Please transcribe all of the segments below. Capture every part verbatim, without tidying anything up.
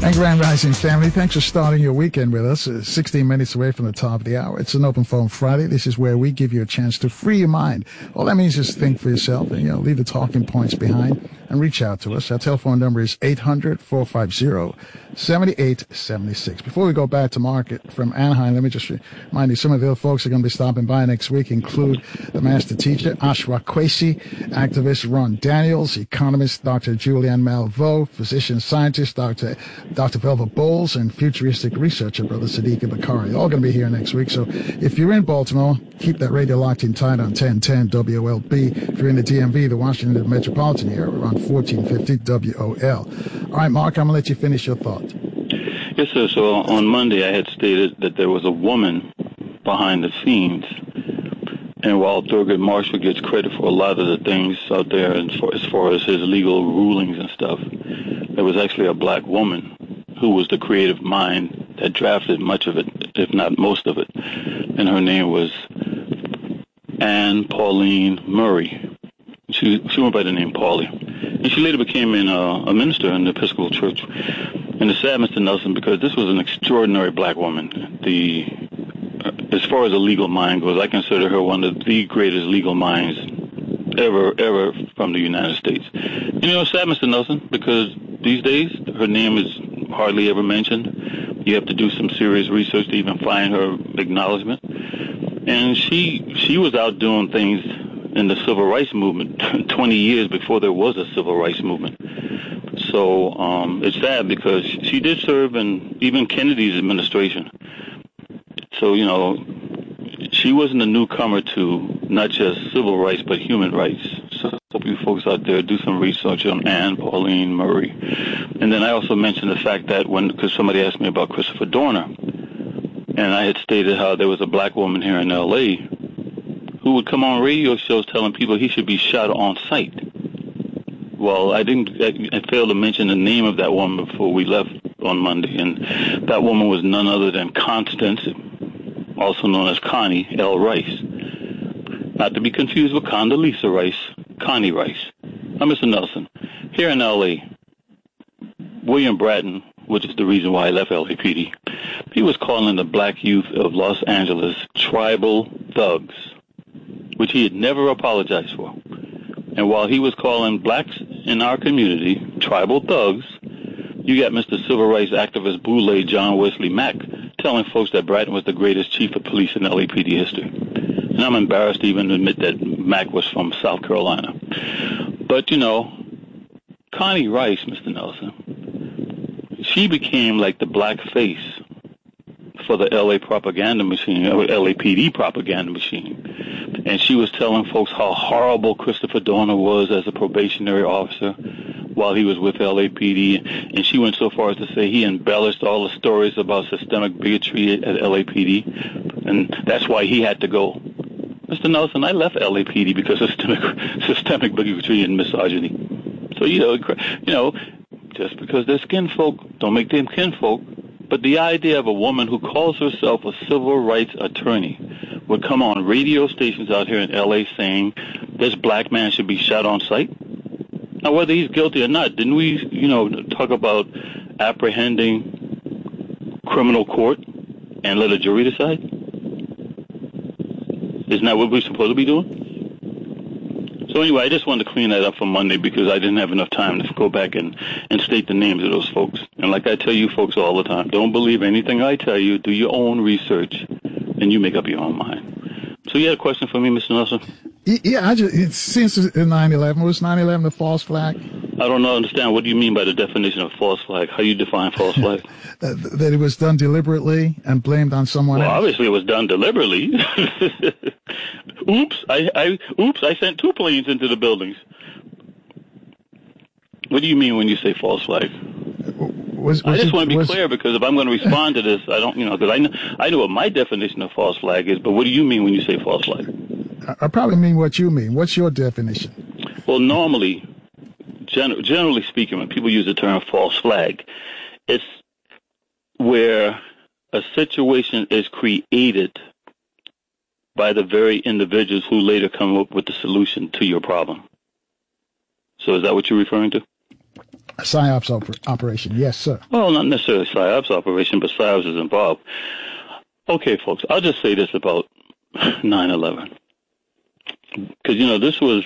And Grand Rising family, thanks for starting your weekend with us. Uh, sixteen minutes away from the top of the hour. It's an Open Phone Friday. This is where we give you a chance to free your mind. All that means is think for yourself and, you know, leave the talking points behind and reach out to us. Our telephone number is eight hundred, four five zero, seven eight seven six. Before we go back to Market from Anaheim, let me just remind you, some of the other folks are going to be stopping by next week include the master teacher, Ashwa Kwesi, activist Ron Daniels, economist Doctor Julianne Malveaux, physician scientist Doctor Doctor Velva Bowles, and futuristic researcher Brother Sadiq Bakari. All going to be here next week. So if you're in Baltimore, keep that radio locked in tight on ten ten W O L B. If you're in the D M V, the Washington metropolitan area, we're on fourteen fifty W O L. All right, Mark, I'm going to let you finish your thought. Yes, sir. So on Monday, I had stated that there was a woman behind the scenes. And while Thurgood Marshall gets credit for a lot of the things out there as far, as far as his legal rulings and stuff, there was actually a black woman who was the creative mind that drafted much of it, if not most of it. And her name was Anne Pauline Murray. She, she went by the name Paulie. And she later became in, uh, a minister in the Episcopal Church. And it's sad, Mister Nelson, because this was an extraordinary black woman. The As far as a legal mind goes, I consider her one of the greatest legal minds ever, ever from the United States. And, you know, it's sad, Mister Nelson, because these days her name is hardly ever mentioned. You have to do some serious research to even find her acknowledgement. And she she was out doing things in the civil rights movement twenty years before there was a civil rights movement. So um, it's sad because she did serve in even Kennedy's administration. So, you know, she wasn't a newcomer to not just civil rights, but human rights. So I hope you folks out there do some research on Anne Pauline Murray. And then I also mentioned the fact that when, because somebody asked me about Christopher Dorner, and I had stated how there was a black woman here in L A who would come on radio shows telling people he should be shot on sight. Well, I didn't, I, I failed to mention the name of that woman before we left on Monday, and that woman was none other than Constance, also known as Connie L. Rice. Not to be confused with Condoleezza Rice, Connie Rice. Now, Mister Nelson, here in L A, William Bratton, which is the reason why I left L A P D, he was calling the black youth of Los Angeles tribal thugs, which he had never apologized for. And while he was calling blacks in our community tribal thugs, you got Mister Civil Rights activist Boule John Wesley Mack telling folks that Bratton was the greatest chief of police in L A P D history. And I'm embarrassed to even admit that Mack was from South Carolina. But, you know, Connie Rice, Mister Nelson, she became like the black face for the L A propaganda machine, L A P D propaganda machine. And she was telling folks how horrible Christopher Dorner was as a probationary officer while he was with L A P D. And she went so far as to say he embellished all the stories about systemic bigotry at L A P D. And that's why he had to go. Mister Nelson, I left L A P D because of systemic, systemic bigotry and misogyny. So, you know, you know, just because they're skin folk, don't make them kinfolk. But the idea of a woman who calls herself a civil rights attorney would come on radio stations out here in L A saying this black man should be shot on sight. Now, whether he's guilty or not, didn't we, you know, talk about apprehending criminal court and let a jury decide? Isn't that what we're supposed to be doing? So anyway, I just wanted to clean that up for Monday because I didn't have enough time to go back and, and state the names of those folks. And like I tell you folks all the time, don't believe anything I tell you. Do your own research, and you make up your own mind. So you had a question for me, Mister Nelson? Yeah, I just, it, since nine eleven, was nine eleven a false flag? I don't know, understand. What do you mean by the definition of false flag? How do you define false flag? that, that it was done deliberately and blamed on someone well, else? Well, obviously it was done deliberately. Oops, I, I, oops, I sent two planes into the buildings. What do you mean when you say false flag? Was, was I just it, want to be was, clear because if I'm going to respond to this, I don't, you know, because I know, I know what my definition of false flag is, but what do you mean when you say false flag? I, I probably mean what you mean. What's your definition? Well, normally, gen- generally speaking, when people use the term false flag, it's where a situation is created by the very individuals who later come up with the solution to your problem. So is that what you're referring to? A PSYOPs op- operation, yes, sir. Well, not necessarily a PSYOPs operation, but PSYOPs is involved. Okay, folks, I'll just say this about nine eleven. Because, you know, this was...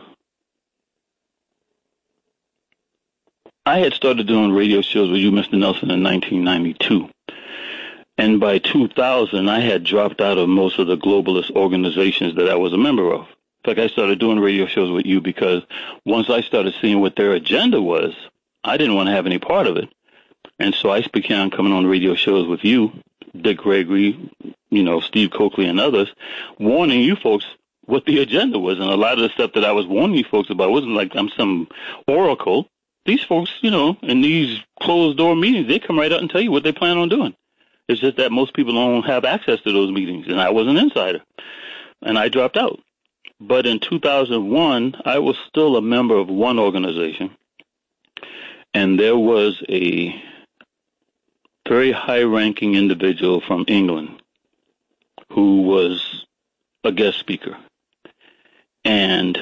I had started doing radio shows with you, Mister Nelson, in nineteen ninety-two. And by two thousand, I had dropped out of most of the globalist organizations that I was a member of. In fact, I started doing radio shows with you because once I started seeing what their agenda was, I didn't want to have any part of it. And so I began coming on radio shows with you, Dick Gregory, you know, Steve Coakley and others, warning you folks what the agenda was. And a lot of the stuff that I was warning you folks about wasn't like I'm some oracle. These folks, you know, in these closed-door meetings, they come right out and tell you what they plan on doing. It's just that most people don't have access to those meetings, and I was an insider, and I dropped out. But in two thousand one, I was still a member of one organization, and there was a very high-ranking individual from England who was a guest speaker. And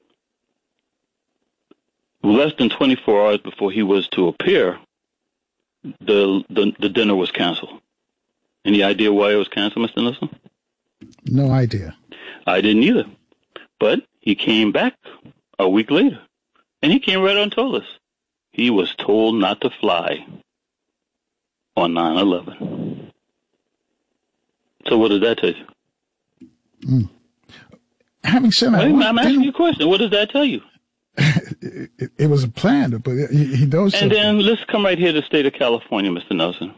less than twenty-four hours before he was to appear, the the, the dinner was canceled. Any idea why it was canceled, Mister Nelson? No idea. I didn't either. But he came back a week later, and he came right on and told us he was told not to fly on nine eleven. So what does that tell you? Mm. Having said that, well, I'm asking you a question. What does that tell you? it, it, it was a plan, but he, he knows And something. then let's come right here to the state of California, Mister Nelson.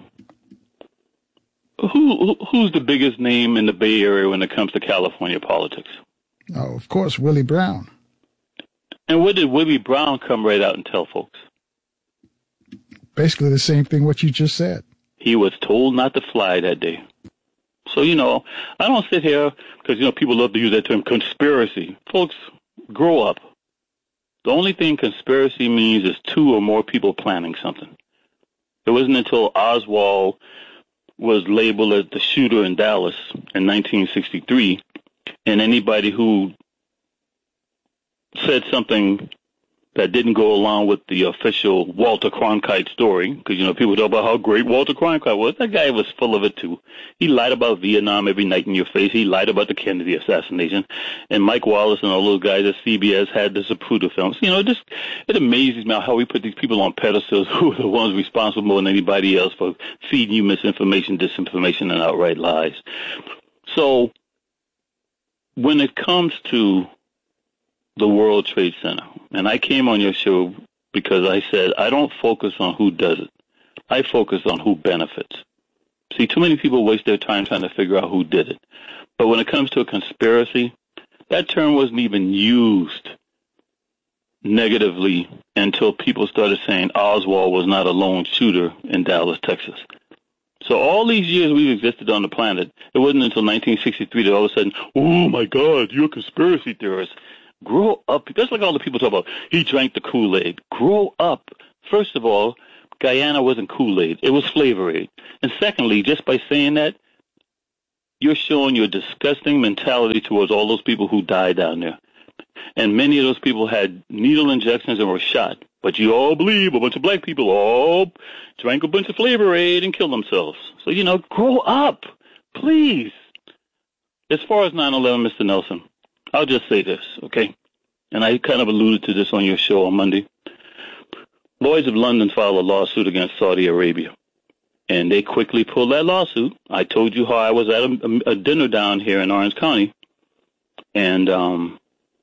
Who Who's the biggest name in the Bay Area when it comes to California politics? Oh, of course, Willie Brown. And what did Willie Brown come right out and tell folks? Basically the same thing what you just said. He was told not to fly that day. So, you know, I don't sit here because, you know, people love to use that term, conspiracy. Folks, grow up. The only thing conspiracy means is two or more people planning something. It wasn't until Oswald was labeled as the shooter in Dallas in nineteen sixty-three, and anybody who said something that didn't go along with the official Walter Cronkite story, because, you know, people talk about how great Walter Cronkite was. That guy was full of it, too. He lied about Vietnam every night in your face. He lied about the Kennedy assassination. And Mike Wallace and all those guys at C B S had the Zapruder films. You know, it just, it amazes me how we put these people on pedestals who are the ones responsible more than anybody else for feeding you misinformation, disinformation, and outright lies. So when it comes to the World Trade Center, and I came on your show because I said I don't focus on who does it. I focus on who benefits. See, too many people waste their time trying to figure out who did it. But when it comes to a conspiracy, that term wasn't even used negatively until people started saying Oswald was not a lone shooter in Dallas, Texas. So all these years we've existed on the planet, it wasn't until nineteen sixty-three that all of a sudden, oh, my God, you're a conspiracy theorist. Grow up. That's like all the people talk about, he drank the Kool-Aid. Grow up. First of all, Guyana wasn't Kool-Aid. It was Flavor Aid. And secondly, just by saying that, you're showing your disgusting mentality towards all those people who died down there. And many of those people had needle injections and were shot. But you all believe a bunch of black people all drank a bunch of Flavor Aid and killed themselves. So, you know, grow up. Please. As far as nine eleven, Mister Nelson, I'll just say this, okay? And I kind of alluded to this on your show on Monday. Lloyd's of London filed a lawsuit against Saudi Arabia, and they quickly pulled that lawsuit. I told you how I was at a, a dinner down here in Orange County, and um,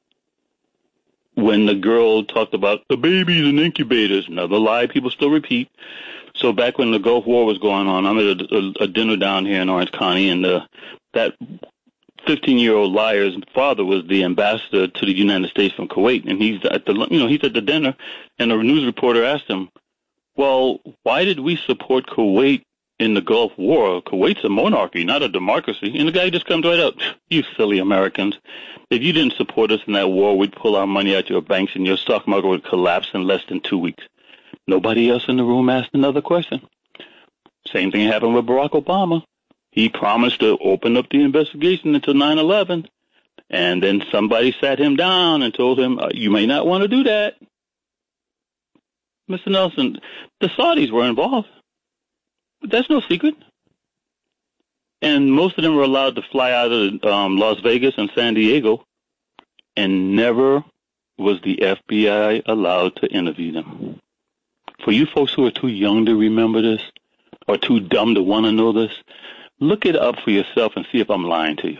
when the girl talked about the babies and incubators, another lie people still repeat. So back when the Gulf War was going on, I'm at a, a, a dinner down here in Orange County, and uh, that fifteen-year-old liar's father was the ambassador to the United States from Kuwait, and he's at the you know he's at the dinner, and a news reporter asked him, "Well, why did we support Kuwait in the Gulf War? Kuwait's a monarchy, not a democracy." And the guy just comes right out, "You silly Americans! If you didn't support us in that war, we'd pull our money out your banks, and your stock market would collapse in less than two weeks." Nobody else in the room asked another question. Same thing happened with Barack Obama. He promised to open up the investigation into nine eleven, and then somebody sat him down and told him, uh, you may not want to do that. Mister Nelson, the Saudis were involved. That's no secret. And most of them were allowed to fly out of um, Las Vegas and San Diego, and never was the F B I allowed to interview them. For you folks who are too young to remember this, or too dumb to want to know this, look it up for yourself and see if I'm lying to you.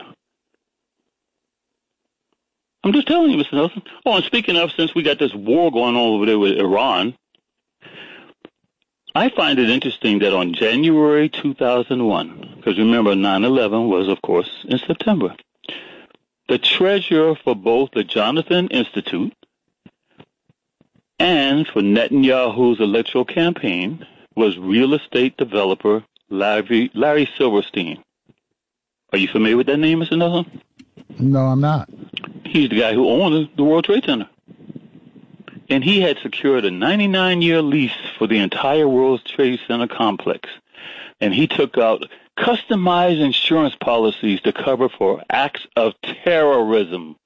I'm just telling you, Mister Nelson. Oh, and speaking of, since we got this war going on over there with Iran, I find it interesting that on January two thousand one, because remember nine eleven was, of course, in September, the treasurer for both the Jonathan Institute and for Netanyahu's electoral campaign was real estate developer Larry, Larry Silverstein. Are you familiar with that name, Mister Nelson? No, I'm not. He's the guy who owned the World Trade Center. And he had secured a ninety-nine year lease for the entire World Trade Center complex. And he took out customized insurance policies to cover for acts of terrorism.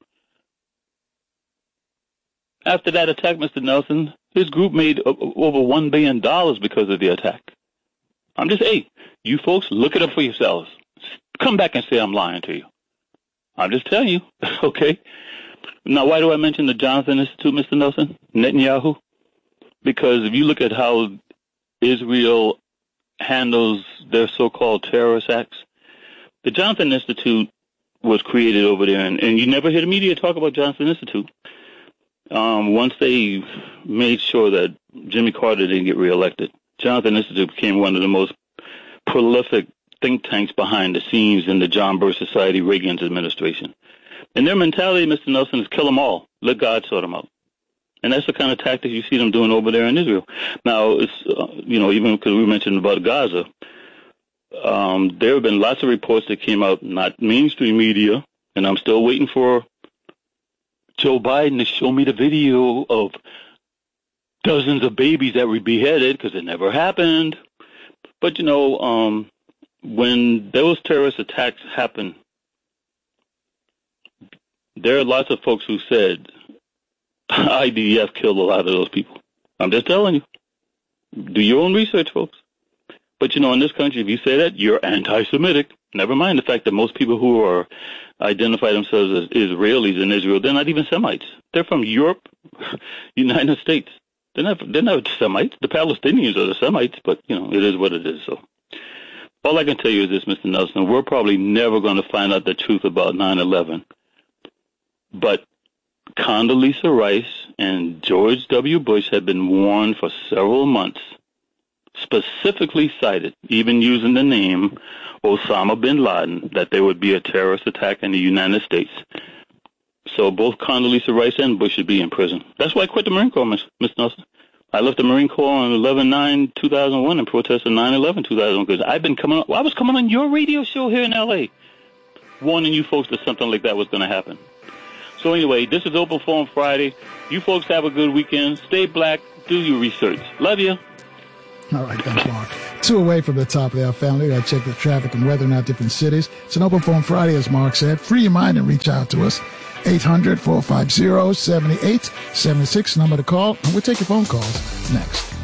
After that attack, Mister Nelson, his group made over one billion dollars because of the attack. I'm just, hey, you folks, look it up for yourselves. Come back and say I'm lying to you. I'm just telling you, okay? Now, why do I mention the Jonathan Institute, Mister Nelson? Netanyahu? Because if you look at how Israel handles their so-called terrorist acts, the Jonathan Institute was created over there, and, and you never hear the media talk about Jonathan Institute. Um, once they made sure that Jimmy Carter didn't get reelected, Jonathan Institute became one of the most prolific think tanks behind the scenes in the John Birch Society, Reagan's administration. And their mentality, Mister Nelson, is kill them all. Let God sort them out. And that's the kind of tactic you see them doing over there in Israel. Now, it's, uh, you know, even because we mentioned about Gaza, um, there have been lots of reports that came out, not mainstream media, and I'm still waiting for Joe Biden to show me the video of dozens of babies that were beheaded, because it never happened. But, you know, um, when those terrorist attacks happen, there are lots of folks who said I D F killed a lot of those people. I'm just telling you. Do your own research, folks. But, you know, in this country, if you say that, you're anti-Semitic. Never mind the fact that most people who are identify themselves as Israelis in Israel, they're not even Semites. They're from Europe, United States. They're not, they're not Semites. The Palestinians are the Semites, but, you know, it is what it is. So all I can tell you is this, Mister Nelson, we're probably never going to find out the truth about nine eleven. But Condoleezza Rice and George W. Bush had been warned for several months, specifically cited, even using the name Osama bin Laden, that there would be a terrorist attack in the United States. So both Condoleezza Rice and Bush should be in prison. That's why I quit the Marine Corps, Mister Nelson. I left the Marine Corps on eleven nine two thousand one and protested nine eleven two thousand one because I've been coming. Well, I was coming on your radio show here in L A, warning you folks that something like that was going to happen. So anyway, this is Open Forum Friday. You folks have a good weekend. Stay black. Do your research. Love you. All right, thanks, Mark. Two away from the top of our family. I check the traffic and weather in our different cities. It's an Open Forum Friday, as Mark said. Free your mind and reach out to us. eight hundred, four five zero, seven eight seven six, number to call. And we'll take your phone calls next.